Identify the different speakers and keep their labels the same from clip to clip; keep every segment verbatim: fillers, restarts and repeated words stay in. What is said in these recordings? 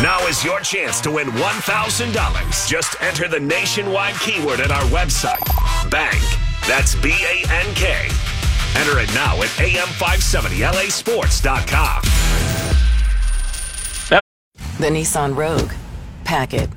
Speaker 1: Now is your chance to win one thousand dollars. Just enter the nationwide keyword at our website, BANK. That's B A N K. Enter it now at A M five seventy L A sports dot com.
Speaker 2: The Nissan Rogue. Pack it.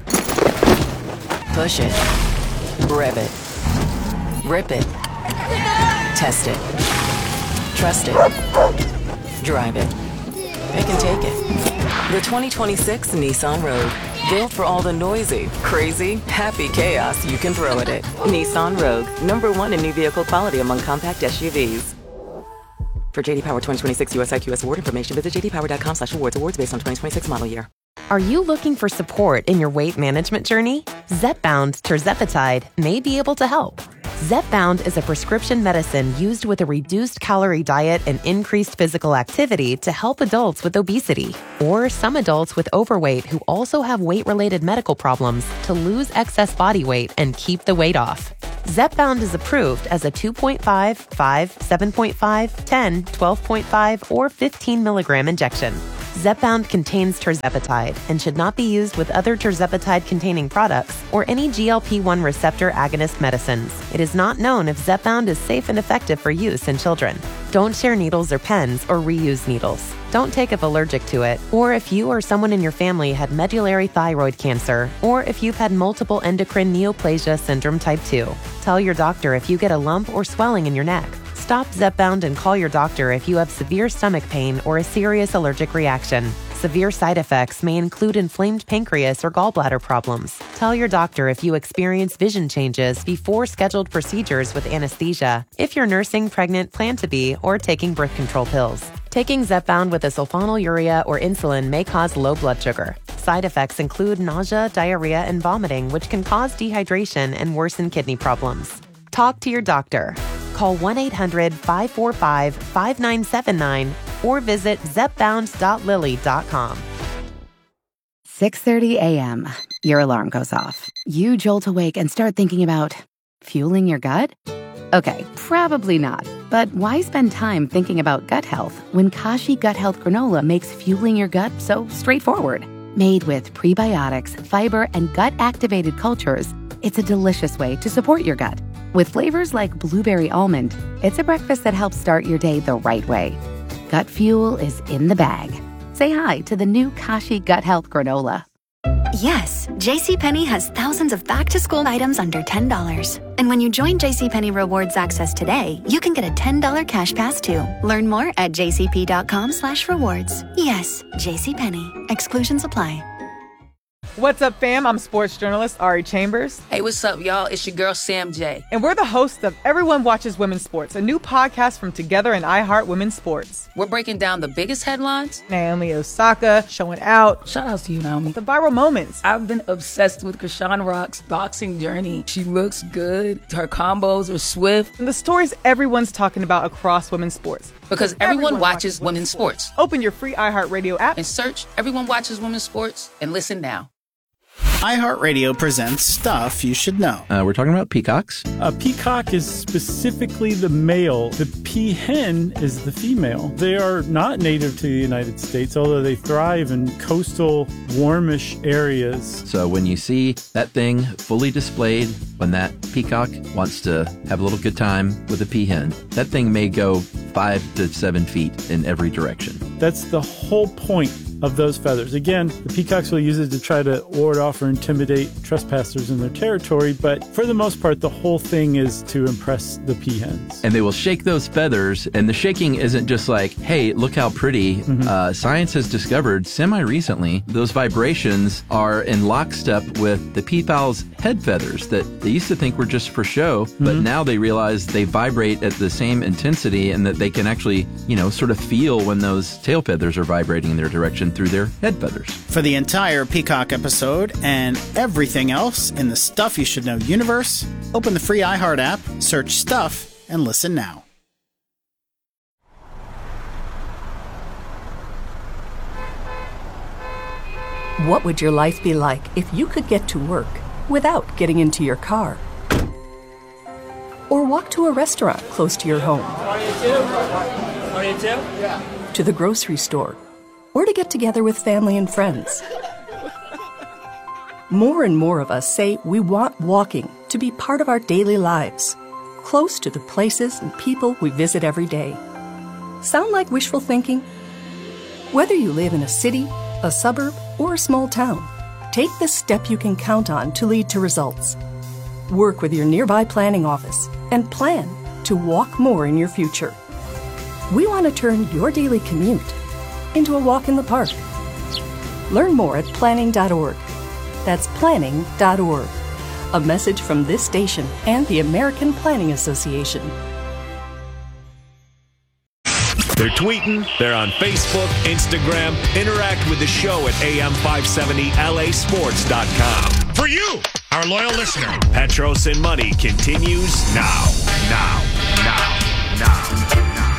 Speaker 2: Push it. Rev it. Rip it. Test it. Trust it. Drive it. It can take it. The twenty twenty-six Nissan Rogue. Built for all the noisy, crazy, happy chaos you can throw at it. Nissan Rogue. Number one in new vehicle quality among compact S U Vs. For J D Power twenty twenty-six U S I Q S award information, visit j d power dot com slash awards. Awards based on twenty twenty-six model year.
Speaker 3: Are you looking for support in your weight management journey? Zepbound tirzepatide may be able to help. Zepbound is a prescription medicine used with a reduced calorie diet and increased physical activity to help adults with obesity or some adults with overweight who also have weight-related medical problems to lose excess body weight and keep the weight off. Zepbound is approved as a two point five, five, seven point five, ten, twelve point five, or fifteen milligram injection. Zepbound contains tirzepatide and should not be used with other tirzepatide-containing products or any G L P one receptor agonist medicines. It is not known if Zepbound is safe and effective for use in children. Don't share needles or pens or reuse needles. Don't take if allergic to it, or if you or someone in your family had medullary thyroid cancer, or if you've had multiple endocrine neoplasia syndrome type two. Tell your doctor if you get a lump or swelling in your neck. Stop Zepbound and call your doctor if you have severe stomach pain or a serious allergic reaction. Severe side effects may include inflamed pancreas or gallbladder problems. Tell your doctor if you experience vision changes before scheduled procedures with anesthesia, if you're nursing, pregnant, plan to be, or taking birth control pills. Taking Zepbound with a sulfonylurea or insulin may cause low blood sugar. Side effects include nausea, diarrhea, and vomiting, which can cause dehydration and worsen kidney problems. Talk to your doctor. Call one eight hundred, five four five, five nine seven nine or visit zepbound dot lilly dot com.
Speaker 4: six thirty a.m. Your alarm goes off. You jolt awake and start thinking about fueling your gut? Okay, probably not. But why spend time thinking about gut health when Kashi Gut Health Granola makes fueling your gut so straightforward? Made with prebiotics, fiber, and gut-activated cultures, it's a delicious way to support your gut. With flavors like blueberry almond, it's a breakfast that helps start your day the right way. Gut fuel is in the bag. Say hi to the new Kashi Gut Health Granola.
Speaker 5: Yes, JCPenney has thousands of back-to-school items under ten dollars. And when you join JCPenney Rewards Access today, you can get a ten dollars cash pass too. Learn more at jcp.com slash rewards. Yes, JCPenney. Exclusions apply.
Speaker 6: What's up, fam? I'm sports journalist Ari Chambers.
Speaker 7: Hey, what's up, y'all? It's your girl, Sam J.
Speaker 6: And we're the hosts of Everyone Watches Women's Sports, a new podcast from Together and iHeart Women's Sports.
Speaker 7: We're breaking down the biggest headlines.
Speaker 6: Naomi Osaka showing out.
Speaker 7: Shout out to you, Naomi.
Speaker 6: The viral moments.
Speaker 7: I've been obsessed with Krishan Rock's boxing journey. She looks good. Her combos are swift.
Speaker 6: And the stories everyone's talking about across women's sports.
Speaker 7: Because everyone, everyone watches, watches women's sports.
Speaker 6: sports. Open your free iHeartRadio app
Speaker 7: and search Everyone Watches Women's Sports and listen now.
Speaker 8: iHeartRadio presents Stuff You Should Know.
Speaker 9: Uh, we're talking about peacocks.
Speaker 10: A peacock is specifically the male. The peahen is the female. They are not native to the United States, although they thrive in coastal, warmish areas.
Speaker 9: So when you see that thing fully displayed, when that peacock wants to have a little good time with a peahen, that thing may go five to seven feet in every direction.
Speaker 10: That's the whole point of those feathers. Again, the peacocks will use it to try to ward off or intimidate trespassers in their territory, but for the most part, the whole thing is to impress the peahens.
Speaker 9: And they will shake those feathers, and the shaking isn't just like, hey, look how pretty. Mm-hmm. Uh, science has discovered semi-recently those vibrations are in lockstep with the peafowl's head feathers that they used to think were just for show, mm-hmm. but now they realize they vibrate at the same intensity and that they can actually, you know, sort of feel when those tail feathers are vibrating in their direction through their head feathers.
Speaker 8: For the entire Peacock episode and everything else in the Stuff You Should Know universe, open the free iHeart app, search Stuff, and listen now.
Speaker 11: What would your life be like if you could get to work without getting into your car? Or walk to a restaurant close to your home? To the grocery store? Or to get together with family and friends? More and more of us say we want walking to be part of our daily lives, close to the places and people we visit every day. Sound like wishful thinking? Whether you live in a city, a suburb, or a small town, take the step you can count on to lead to results. Work with your nearby planning office and plan to walk more in your future. We want to turn your daily commute into a walk in the park. Learn more at planning dot org. That's planning dot org. A message from this station and the American Planning Association.
Speaker 1: They're tweeting, they're on Facebook, Instagram. Interact with the show at A M five seventy L A sports dot com.
Speaker 12: For you, our loyal listener.
Speaker 1: Petros and Money continues now, now, now, now, now.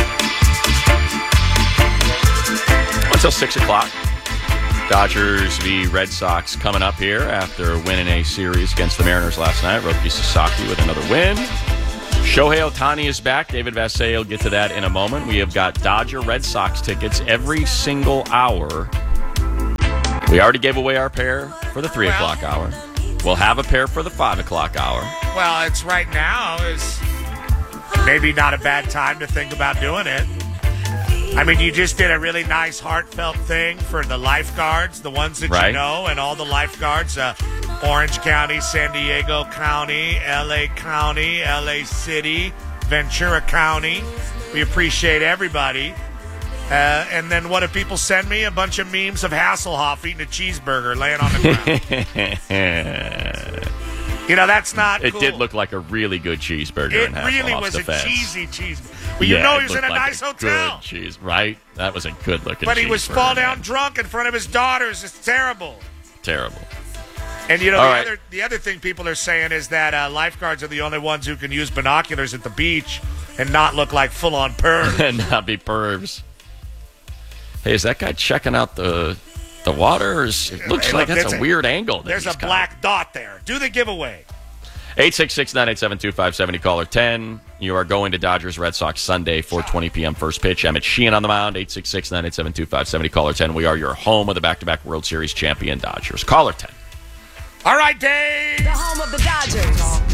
Speaker 13: Until six o'clock. Dodgers v. Red Sox coming up here after winning a series against the Mariners last night. Roki Sasaki with another win. Shohei Ohtani is back. David Vassegh will get to that in a moment. We have got Dodger Red Sox tickets every single hour. We already gave away our pair for the three well, o'clock hour. We'll have a pair for the five o'clock hour.
Speaker 12: Well, it's right now is maybe not a bad time to think about doing it. I mean, you just did a really nice, heartfelt thing for the lifeguards, the ones that
Speaker 13: right.
Speaker 12: you know, and all the lifeguards, uh, Orange County, San Diego County, L A County, L A City, Ventura County. We appreciate everybody. Uh, and then what do people send me? A bunch of memes of Hasselhoff eating a cheeseburger laying on the ground. You know, that's not
Speaker 13: It
Speaker 12: cool.
Speaker 13: did look like a really good cheeseburger
Speaker 12: It
Speaker 13: in Hasselhoff's
Speaker 12: really was
Speaker 13: defense.
Speaker 12: a cheesy cheeseburger. Well, you
Speaker 13: yeah,
Speaker 12: know he was in a
Speaker 13: like
Speaker 12: nice
Speaker 13: a
Speaker 12: hotel.
Speaker 13: Good cheese, right? That was a good-looking
Speaker 12: But he was fall down
Speaker 13: man.
Speaker 12: drunk in front of his daughters. It's terrible.
Speaker 13: Terrible.
Speaker 12: And, you know,
Speaker 13: All
Speaker 12: the,
Speaker 13: right.
Speaker 12: other, the other thing people are saying is that uh, lifeguards are the only ones who can use binoculars at the beach and not look like full-on pervs.
Speaker 13: And not be pervs. Hey, is that guy checking out the the water? Or is, it looks
Speaker 12: Hey,
Speaker 13: like
Speaker 12: look,
Speaker 13: that's a,
Speaker 12: a
Speaker 13: weird angle. that
Speaker 12: There's a
Speaker 13: he's got.
Speaker 12: black dot there. Do the giveaway.
Speaker 13: eight six six, nine eight seven, two five seven zero, caller ten. You are going to Dodgers Red Sox Sunday, four twenty p.m. first pitch. Emmett Sheehan on the mound, eight six six, nine eight seven, two five seven zero, caller ten. We are your home of the back-to-back World Series champion Dodgers. Caller ten.
Speaker 12: All right, Dave.
Speaker 2: The home of the Dodgers.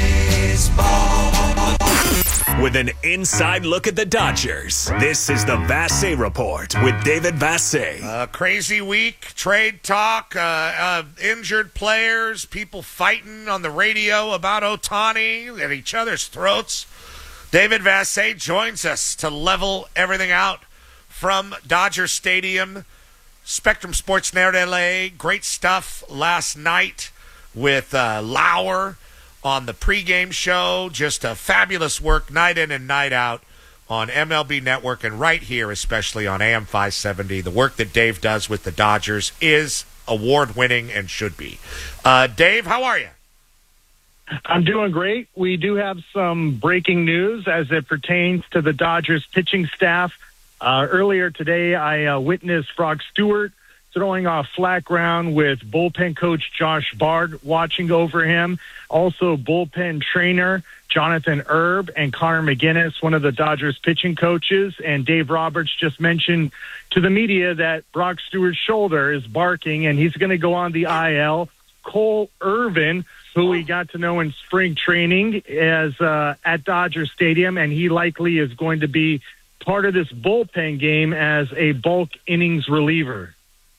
Speaker 1: With an inside look at the Dodgers, this is the Vassegh Report with David Vassegh.
Speaker 12: Uh, crazy week, trade talk, uh, uh, injured players, people fighting on the radio about Ohtani at each other's throats. David Vassegh joins us to level everything out from Dodger Stadium. Spectrum Sports Net L A, great stuff last night with uh, Lauer on the pregame show. Just a fabulous work night in and night out on M L B Network and right here, especially on A M five seventy. The work that Dave does with the Dodgers is award-winning and should be. Uh, Dave, how are you?
Speaker 14: I'm doing great. We do have some breaking news as it pertains to the Dodgers pitching staff. Uh, earlier today, I uh, witnessed Brock Stewart throwing off flat ground with bullpen coach Josh Bard watching over him. Also, bullpen trainer Jonathan Erb and Connor McGinnis, one of the Dodgers pitching coaches. And Dave Roberts just mentioned to the media that Brock Stewart's shoulder is barking and he's going to go on the I L. Cole Irvin, who we got to know in spring training, is uh, at Dodger Stadium, and he likely is going to be part of this bullpen game as a bulk innings reliever.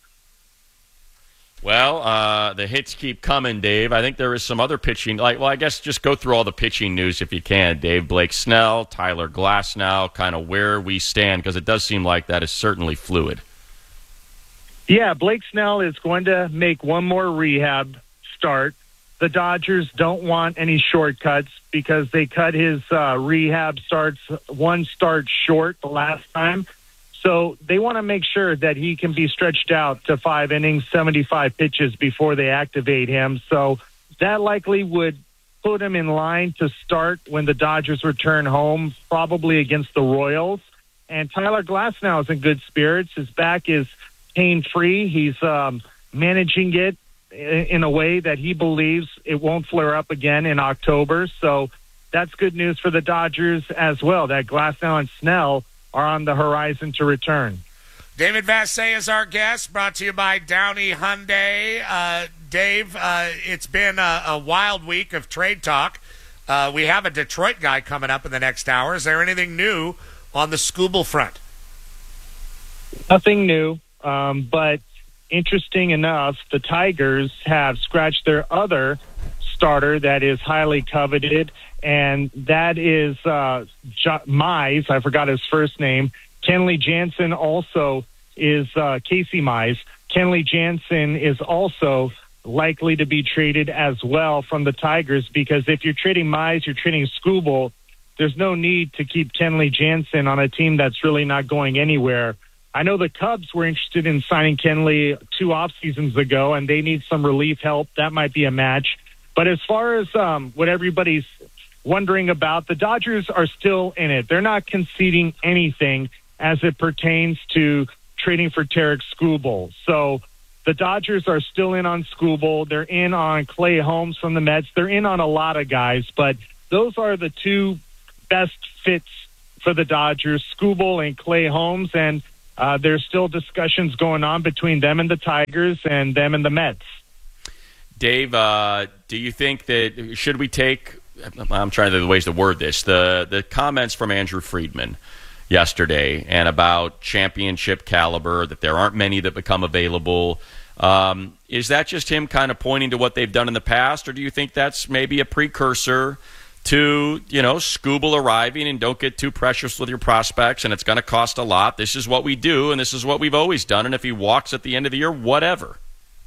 Speaker 13: Well, uh, the hits keep coming, Dave. I think there is some other pitching. Like, well, I guess just go through all the pitching news if you can, Dave. Blake Snell, Tyler Glasnow, kind of where we stand, because it does seem like that is certainly fluid.
Speaker 14: Yeah, Blake Snell is going to make one more rehab start. The Dodgers don't want any shortcuts because they cut his uh, rehab starts one start short the last time. So they want to make sure that he can be stretched out to five innings, seventy-five pitches before they activate him. So that likely would put him in line to start when the Dodgers return home, probably against the Royals. And Tyler Glasnow is in good spirits. His back is pain-free. He's um, managing it in a way that he believes it won't flare up again in October. So that's good news for the Dodgers as well, that Glasnow and Snell are on the horizon to return.
Speaker 12: David Vassegh is our guest, brought to you by Downey Hyundai. Uh, Dave, uh, it's been a, a wild week of trade talk. Uh, we have a Detroit guy coming up in the next hour. Is there anything new on the Skubal front?
Speaker 14: Nothing new, um, but interesting enough, the Tigers have scratched their other starter that is highly coveted, and that is uh, J- Mize. I forgot his first name. Kenley Jansen also is uh, Casey Mize. Kenley Jansen is also likely to be traded as well from the Tigers, because if you're trading Mize, you're trading Skubal. There's no need to keep Kenley Jansen on a team that's really not going anywhere. I know the Cubs were interested in signing Kenley two off seasons ago, and they need some relief help. That might be a match. But as far as um, what everybody's wondering about, the Dodgers are still in it. They're not conceding anything as it pertains to trading for Tarik Skubal. So the Dodgers are still in on Skubal. They're in on Clay Holmes from the Mets. They're in on a lot of guys, but those are the two best fits for the Dodgers, Skubal and Clay Holmes, and uh, there's still discussions going on between them and the Tigers and them and the Mets.
Speaker 13: Dave, uh, do you think that, should we take, I'm trying to think of the ways to word this, the, the comments from Andrew Friedman yesterday and about championship caliber, that there aren't many that become available. Um, is that just him kind of pointing to what they've done in the past, or do you think that's maybe a precursor to, you know, Skubal arriving and don't get too precious with your prospects and it's going to cost a lot? This is what we do and this is what we've always done, and if he walks at the end of the year, whatever.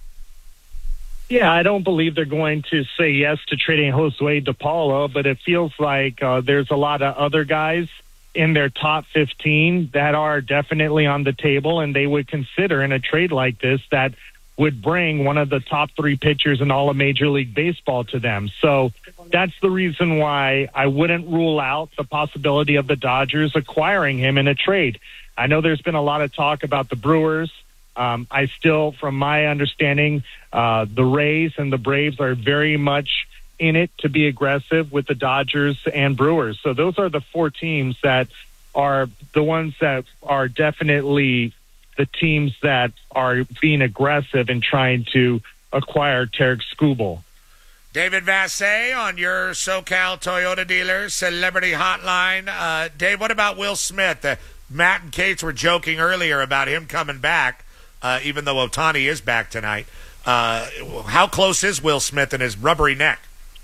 Speaker 14: Yeah, I don't believe they're going to say yes to trading Josue DePaulo, but it feels like uh, there's a lot of other guys in their top fifteen that are definitely on the table, and they would consider in a trade like this that would bring one of the top three pitchers in all of Major League Baseball to them. So that's the reason why I wouldn't rule out the possibility of the Dodgers acquiring him in a trade. I know there's been a lot of talk about the Brewers. Um, I still, from my understanding, uh, the Rays and the Braves are very much in it to be aggressive with the Dodgers and Brewers. So those are the four teams that are the ones that are definitely the teams that are being aggressive and trying to acquire Tarik Skubal.
Speaker 12: David Vassegh on your SoCal Toyota dealer celebrity hotline. Uh, Dave, what about Will Smith? Uh, Matt and Cates were joking earlier about him coming back, uh, even though Ohtani is back tonight. Uh, how close is Will Smith and his rubbery neck?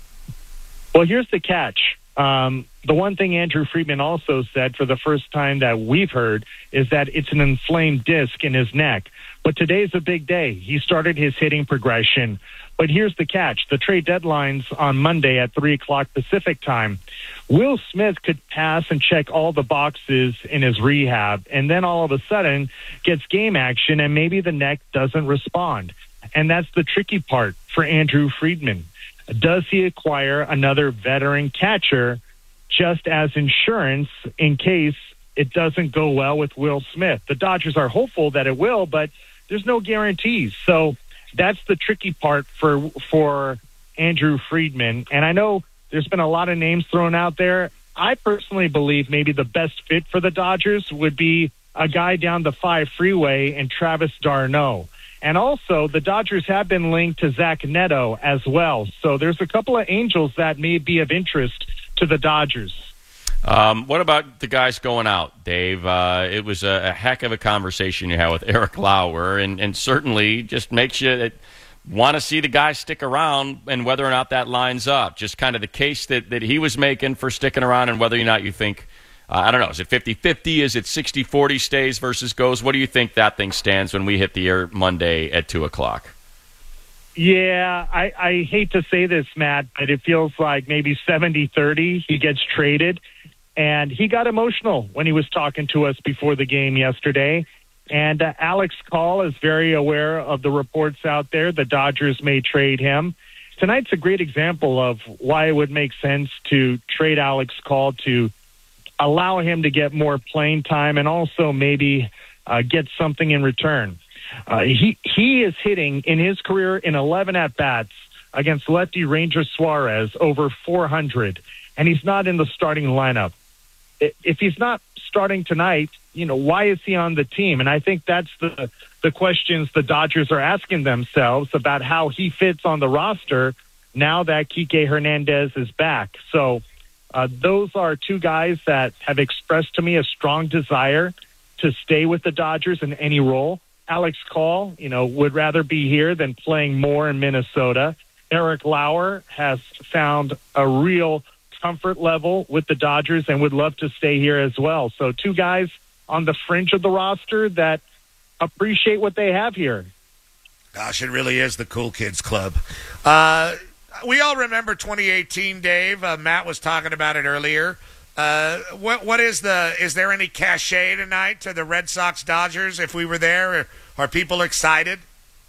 Speaker 14: Well, here's the catch. Um, the one thing Andrew Friedman also said for the first time that we've heard is that it's an inflamed disc in his neck. But today's a big day. He started his hitting progression. But here's the catch. The trade deadline's on Monday at three o'clock Pacific time. Will Smith could pass and check all the boxes in his rehab, and then all of a sudden gets game action, and maybe the neck doesn't respond. And that's the tricky part for Andrew Friedman. Does he acquire another veteran catcher just as insurance in case it doesn't go well with Will Smith? The Dodgers are hopeful that it will, but there's no guarantees. So that's the tricky part for for Andrew Friedman. And I know there's been a lot of names thrown out there. I personally believe maybe the best fit for the Dodgers would be a guy down the five freeway and Travis d'Arnaud. And also, the Dodgers have been linked to Zach Neto as well. So there's a couple of Angels that may be of interest to the Dodgers.
Speaker 13: Um, what about the guys going out, Dave? Uh, it was a, a heck of a conversation you had with Eric Lauer, and, and certainly just makes you want to see the guys stick around and whether or not that lines up. Just kind of the case that, that he was making for sticking around and whether or not you think, Uh, I don't know, is it fifty-fifty? Is it sixty forty stays versus goes? What do you think that thing stands when we hit the air Monday at two o'clock?
Speaker 14: Yeah, I, I hate to say this, Matt, but it feels like maybe seventy thirty he gets traded. And he got emotional when he was talking to us before the game yesterday. And uh, Alex Call is very aware of the reports out there. The Dodgers may trade him. Tonight's a great example of why it would make sense to trade Alex Call to allow him to get more playing time and also maybe uh, get something in return. Uh, he he is hitting in his career in eleven at-bats against lefty Ranger Suarez over four hundred, and he's not in the starting lineup. If he's not starting tonight, you know, why is he on the team? And I think that's the the questions the Dodgers are asking themselves about how he fits on the roster now that Kike Hernandez is back. So uh, those are two guys that have expressed to me a strong desire to stay with the Dodgers in any role. Alex Call, you know, would rather be here than playing more in Minnesota. Eric Lauer has found a real comfort level with the Dodgers and would love to stay here as well. So two guys on the fringe of the roster that appreciate what they have here.
Speaker 12: Gosh, it really is the cool kids club. Uh, we all remember twenty eighteen, Dave. Uh, Matt was talking about it earlier. Uh, what what is the? Is there any cachet tonight to the Red Sox Dodgers? If we were there, are, are people excited?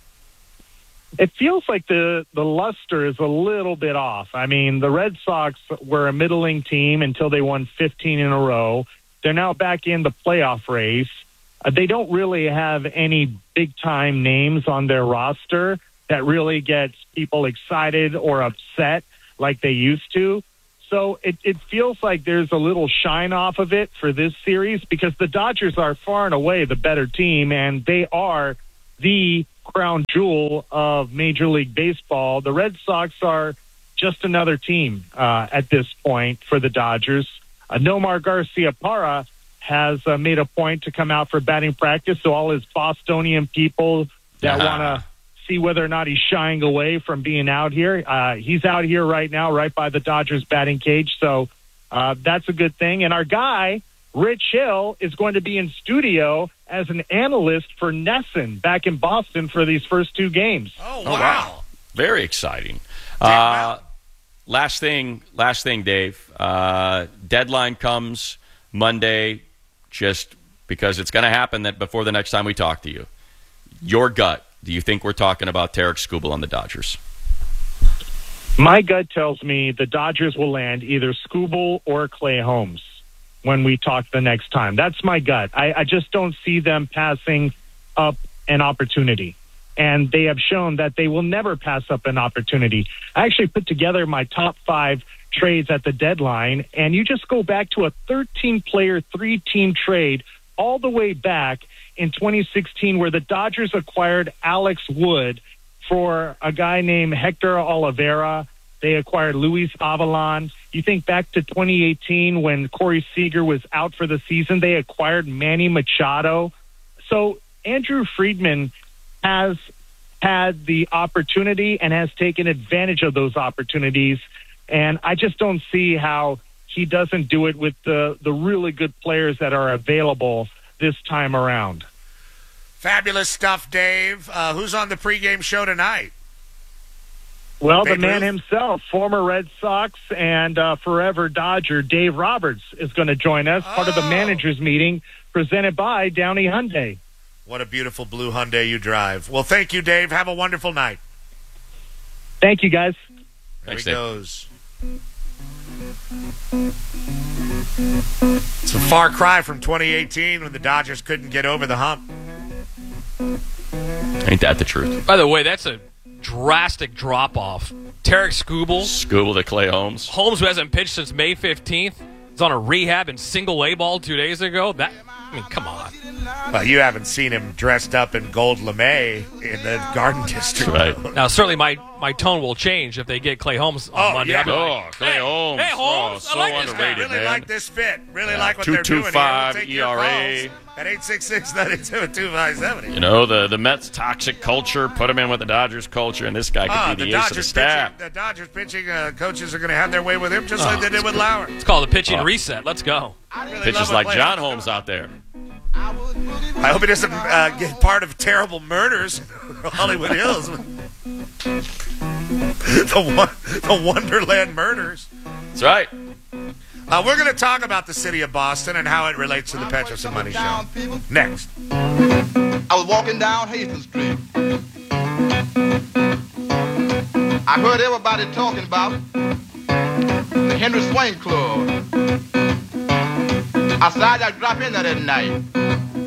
Speaker 14: It feels like the the luster is a little bit off. I mean, the Red Sox were a middling team until they won fifteen in a row. They're now back in the playoff race. Uh, they don't really have any big time names on their roster that really gets people excited or upset like they used to. So it, it feels like there's a little shine off of it for this series because the Dodgers are far and away the better team, and they are the crown jewel of Major League Baseball. The Red Sox are just another team uh, at this point for the Dodgers. Uh, Nomar Garciaparra has uh, made a point to come out for batting practice, so all his Bostonian people that
Speaker 13: Uh-huh.
Speaker 14: want to see whether or not he's shying away from being out here. Uh, he's out here right now, right by the Dodgers batting cage. So uh, that's a good thing. And our guy, Rich Hill, is going to be in studio as an analyst for Nesson back in Boston for these first two games.
Speaker 12: Oh,
Speaker 13: Oh, wow. Very exciting. Uh, last thing, last thing, Dave. Uh, deadline comes Monday just because it's going to happen that before the next time we talk to you. Your gut. Do you think we're talking about Tarik Skubal on the Dodgers?
Speaker 14: My gut tells me the Dodgers will land either Skubal or Clay Holmes when we talk the next time. That's my gut. I, I just don't see them passing up an opportunity. And they have shown that they will never pass up an opportunity. I actually put together my top five trades at the deadline, and you just go back to a thirteen-player, three-team trade all the way back in twenty sixteen where the Dodgers acquired Alex Wood for a guy named Hector Oliveira. They acquired Luis Avalon. You think back to twenty eighteen when Corey Seager was out for the season, they acquired Manny Machado. So Andrew Friedman has had the opportunity and has taken advantage of those opportunities. And I just don't see how he doesn't do it with the, the really good players that are available this time around.
Speaker 12: Fabulous stuff, Dave. Uh, who's on the pregame show tonight?
Speaker 14: Well, the
Speaker 12: Babe
Speaker 14: man
Speaker 12: Ruth?
Speaker 14: himself, former Red Sox and uh, forever Dodger, Dave Roberts, is going to join us, part of the managers meeting presented by Downey Hyundai.
Speaker 12: What a beautiful blue Hyundai you drive. Well, thank you, Dave. Have a wonderful night.
Speaker 14: Thank you, guys.
Speaker 12: There
Speaker 13: Thanks,
Speaker 12: he
Speaker 13: Dave.
Speaker 12: goes. It's a far cry from twenty eighteen when the Dodgers couldn't get over the hump.
Speaker 13: Ain't that the truth?
Speaker 15: By the way, that's a drastic drop-off. Tarik Skubal.
Speaker 13: Skubal to Clay Holmes.
Speaker 15: Holmes, who hasn't pitched since May fifteenth, is on a rehab and single A ball two days ago. That I mean, come on.
Speaker 12: Well, you haven't seen him dressed up in gold lame in the Garden District.
Speaker 13: Right.
Speaker 15: Now, certainly my, my tone will change if they get Clay Holmes on
Speaker 12: Oh,
Speaker 15: Monday.
Speaker 12: yeah.
Speaker 15: I'll be like,
Speaker 13: Oh, Clay
Speaker 15: hey,
Speaker 13: Holmes.
Speaker 15: Hey, Holmes.
Speaker 13: Oh, so
Speaker 15: I like this guy.
Speaker 13: underrated,
Speaker 12: Really
Speaker 13: man.
Speaker 12: like this fit. Really
Speaker 13: Yeah.
Speaker 12: like what they're doing here.
Speaker 13: two two five
Speaker 12: We'll take
Speaker 13: E
Speaker 12: your
Speaker 13: R A.
Speaker 12: calls at eight six six, nine eight seven, two five seven zero.
Speaker 13: You know, the, the Mets' toxic culture, put him in with the Dodgers culture, and this guy could
Speaker 12: Ah,
Speaker 13: be the,
Speaker 12: the
Speaker 13: ace of the
Speaker 12: Dodgers
Speaker 13: staff.
Speaker 12: pitching, the Dodgers pitching uh, coaches are going to have their way with him just
Speaker 15: Oh,
Speaker 12: like they did with Lauer.
Speaker 15: It's called the pitching
Speaker 13: Oh.
Speaker 15: reset. Let's go.
Speaker 12: Really
Speaker 13: Pitches
Speaker 12: love
Speaker 13: like
Speaker 12: what
Speaker 13: John
Speaker 12: Clay
Speaker 13: Holmes out there.
Speaker 12: I hope he doesn't uh, get part of terrible murders in Hollywood Hills. the, one, the Wonderland murders.
Speaker 13: That's right.
Speaker 12: Uh, we're going to talk about the city of Boston and how it relates to the Petros and Money Show. Next.
Speaker 16: I was walking down Hastings Street. I heard everybody talking about the Henry Swain Club. I decided I'd drop in there that night.